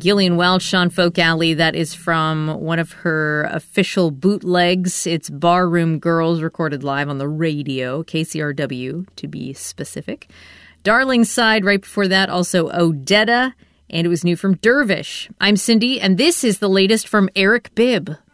Gillian Welch, Sean Folk Alley. That is from one of her official bootlegs. It's Barroom Girls, recorded live on the radio, KCRW to be specific. Darling Side, right before that, also Odetta, and it was new from Dervish. I'm Cindy, and this is the latest from Eric Bibb.